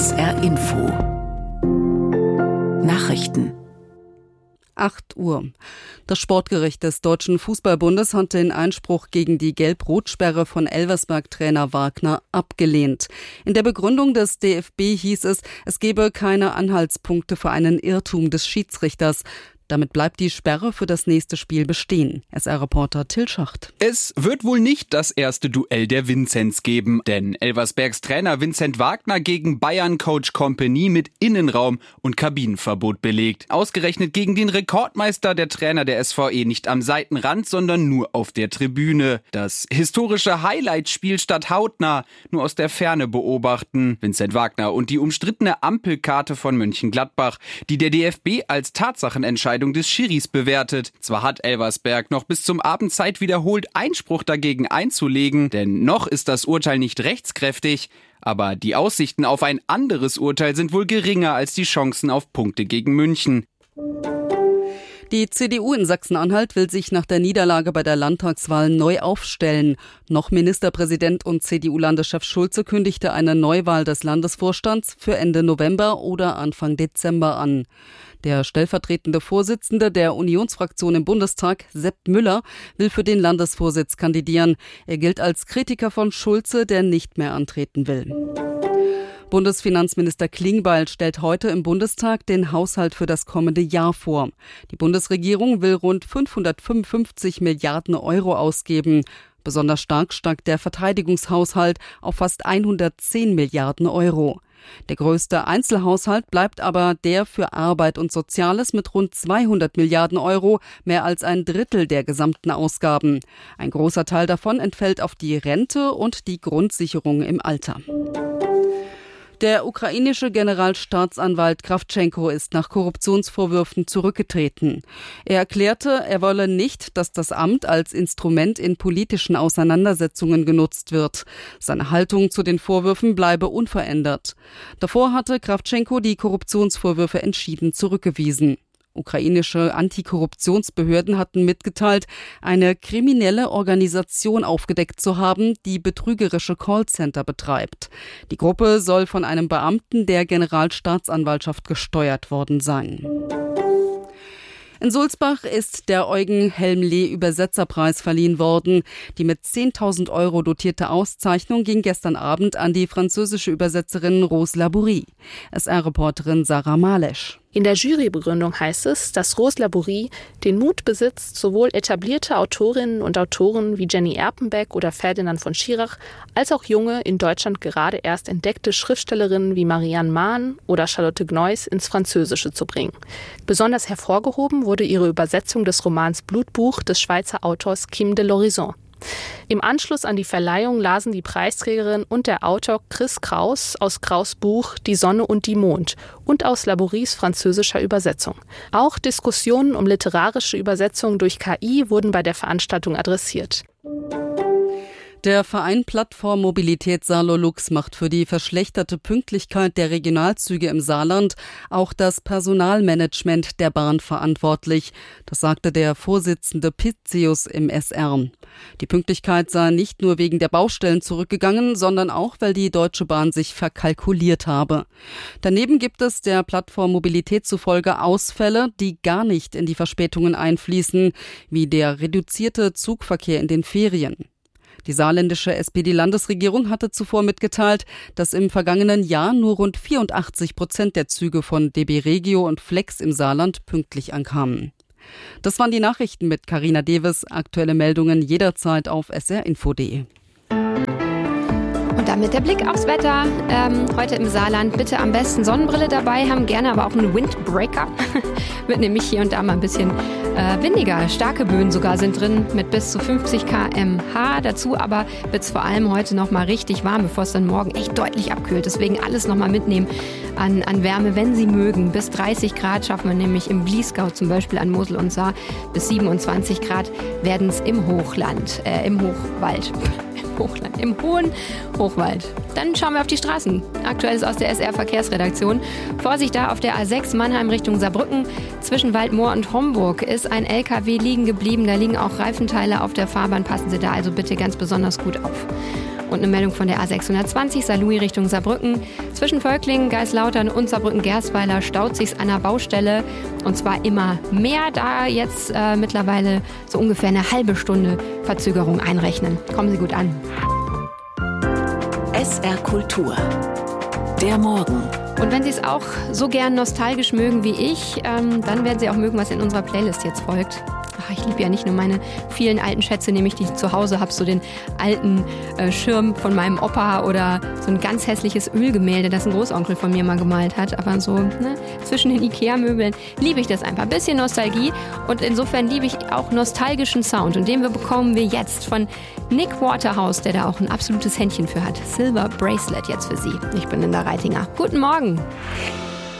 SR Info Nachrichten 8 Uhr. Das Sportgericht des Deutschen Fußballbundes hat den Einspruch gegen die Gelb-Rot-Sperre von Elversberg-Trainer Wagner abgelehnt. In der Begründung des DFB hieß es, es gebe keine Anhaltspunkte für einen Irrtum des Schiedsrichters. Damit bleibt die Sperre für das nächste Spiel bestehen. SR-Reporter Till Schacht. Es wird wohl nicht das erste Duell der Vinzenz geben, denn Elversbergs Trainer Vincent Wagner gegen Bayern-Coach Kompany mit Innenraum und Kabinenverbot belegt. Ausgerechnet gegen den Rekordmeister der Trainer der SVE nicht am Seitenrand, sondern nur auf der Tribüne. Das historische Highlight-Spiel statt hautnah nur aus der Ferne beobachten. Vincent Wagner und die umstrittene Ampelkarte von Mönchengladbach, die der DFB als Tatsachenentscheidung des Schiris bewertet. Zwar hat Elversberg noch bis zum Abend Zeit, wiederholt Einspruch dagegen einzulegen, denn noch ist das Urteil nicht rechtskräftig, aber die Aussichten auf ein anderes Urteil sind wohl geringer als die Chancen auf Punkte gegen München. Die CDU in Sachsen-Anhalt will sich nach der Niederlage bei der Landtagswahl neu aufstellen. Noch Ministerpräsident und CDU-Landeschef Schulze kündigte eine Neuwahl des Landesvorstands für Ende November oder Anfang Dezember an. Der stellvertretende Vorsitzende der Unionsfraktion im Bundestag, Sepp Müller, will für den Landesvorsitz kandidieren. Er gilt als Kritiker von Schulze, der nicht mehr antreten will. Bundesfinanzminister Klingbeil stellt heute im Bundestag den Haushalt für das kommende Jahr vor. Die Bundesregierung will rund 555 Milliarden Euro ausgeben. Besonders stark steigt der Verteidigungshaushalt auf fast 110 Milliarden Euro. Der größte Einzelhaushalt bleibt aber der für Arbeit und Soziales mit rund 200 Milliarden Euro, mehr als ein Drittel der gesamten Ausgaben. Ein großer Teil davon entfällt auf die Rente und die Grundsicherung im Alter. Der ukrainische Generalstaatsanwalt Krawtschenko ist nach Korruptionsvorwürfen zurückgetreten. Er erklärte, er wolle nicht, dass das Amt als Instrument in politischen Auseinandersetzungen genutzt wird. Seine Haltung zu den Vorwürfen bleibe unverändert. Davor hatte Krawtschenko die Korruptionsvorwürfe entschieden zurückgewiesen. Ukrainische Antikorruptionsbehörden hatten mitgeteilt, eine kriminelle Organisation aufgedeckt zu haben, die betrügerische Callcenter betreibt. Die Gruppe soll von einem Beamten der Generalstaatsanwaltschaft gesteuert worden sein. In Sulzbach ist der Eugen-Helmle-Übersetzerpreis verliehen worden. Die mit 10.000 Euro dotierte Auszeichnung ging gestern Abend an die französische Übersetzerin Rose Labourie. SR-Reporterin Sarah Malesch. In der Jurybegründung heißt es, dass Rose Labourie den Mut besitzt, sowohl etablierte Autorinnen und Autoren wie Jenny Erpenbeck oder Ferdinand von Schirach, als auch junge, in Deutschland gerade erst entdeckte Schriftstellerinnen wie Marianne Mahn oder Charlotte Gneuss ins Französische zu bringen. Besonders hervorgehoben wurde ihre Übersetzung des Romans Blutbuch des Schweizer Autors Kim de l'Horizon. Im Anschluss an die Verleihung lasen die Preisträgerin und der Autor Chris Kraus aus Kraus' Buch Die Sonne und die Mond und aus Labouries französischer Übersetzung. Auch Diskussionen um literarische Übersetzung durch KI wurden bei der Veranstaltung adressiert. Der Verein Plattform Mobilität Saarlor-Lux macht für die verschlechterte Pünktlichkeit der Regionalzüge im Saarland auch das Personalmanagement der Bahn verantwortlich. Das sagte der Vorsitzende Pitzius im SR. Die Pünktlichkeit sei nicht nur wegen der Baustellen zurückgegangen, sondern auch, weil die Deutsche Bahn sich verkalkuliert habe. Daneben gibt es der Plattform Mobilität zufolge Ausfälle, die gar nicht in die Verspätungen einfließen, wie der reduzierte Zugverkehr in den Ferien. Die saarländische SPD-Landesregierung hatte zuvor mitgeteilt, dass im vergangenen Jahr nur rund 84% der Züge von DB Regio und Flex im Saarland pünktlich ankamen. Das waren die Nachrichten mit Carina Deves. Aktuelle Meldungen jederzeit auf srinfo.de. Und damit der Blick aufs Wetter. Heute im Saarland bitte am besten Sonnenbrille dabei haben, gerne aber auch einen Windbreaker. Wird nämlich hier und da mal ein bisschen windiger. Starke Böen sogar sind drin mit bis zu 50 km/h. Dazu aber wird es vor allem heute noch mal richtig warm, bevor es dann morgen echt deutlich abkühlt. Deswegen alles noch mal mitnehmen an Wärme, wenn Sie mögen. Bis 30 Grad schaffen wir nämlich im Bliesgau zum Beispiel an Mosel und Saar. Bis 27 Grad werden es im Hochland, im Hochwald. Im hohen Hochwald. Dann schauen wir auf die Straßen. Aktuell ist aus der SR-Verkehrsredaktion. Vorsicht da auf der A6 Mannheim Richtung Saarbrücken. Zwischen Waldmoor und Homburg ist ein LKW liegen geblieben. Da liegen auch Reifenteile auf der Fahrbahn. Passen Sie da also bitte ganz besonders gut auf. Und eine Meldung von der A620 Saarlouis Richtung Saarbrücken. Zwischen Völklingen, Geislautern und Saarbrücken-Gerstweiler staut sich's an der Baustelle. Und zwar immer mehr, da jetzt mittlerweile so ungefähr eine halbe Stunde Verzögerung einrechnen. Kommen Sie gut an. SR Kultur. Der Morgen. Und wenn Sie es auch so gern nostalgisch mögen wie ich, dann werden Sie auch mögen, was in unserer Playlist jetzt folgt. Ach, ich liebe ja nicht nur meine vielen alten Schätze, nämlich die ich zu Hause habe, so den alten Schirm von meinem Opa oder so ein ganz hässliches Ölgemälde, das ein Großonkel von mir mal gemalt hat. Aber so zwischen den Ikea-Möbeln liebe ich das einfach. Ein bisschen Nostalgie und insofern liebe ich auch nostalgischen Sound. Und den bekommen wir jetzt von Nick Waterhouse, der da auch ein absolutes Händchen für hat. Silver Bracelet jetzt für Sie. Ich bin Linda Reitinger. Guten Morgen.